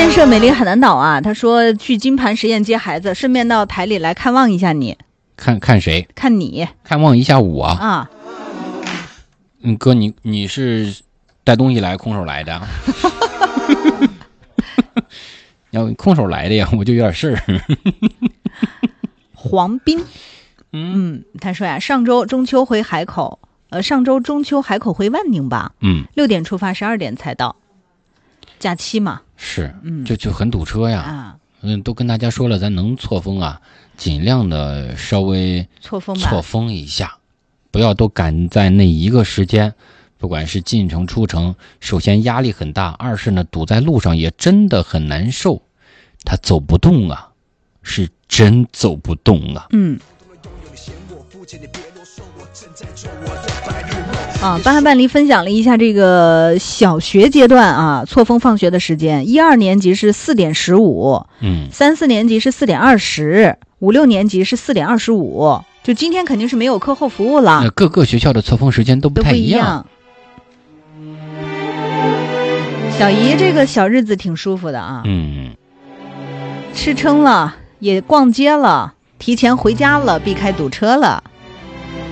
建设美丽海南岛啊，他说去金盘实验接孩子，顺便到台里来看望一下你。 看谁？ 看你。 看望一下我啊。 哥，你是带东西来空手来的？要空手来的呀，我就有点事儿。 黄斌，他说呀，上周中秋回海口回万宁吧，6点出发，12点才到，假期嘛， 是，就很堵车呀，都跟大家说了，咱能错峰啊，尽量的稍微错峰一下，不要都赶在那一个时间。不管是进城出城，首先压力很大，二是呢堵在路上也真的很难受，他走不动啊，是真走不动啊。 巴汉办离分享了一下这个小学阶段啊错峰放学的时间，12年级是4点15，3、4年级是4点20，5、6年级是4点25。就今天肯定是没有课后服务了。 各个学校的错峰时间都不太一样。 小姨这个小日子挺舒服的啊。吃撑了，也逛街了，提前回家了，避开堵车了。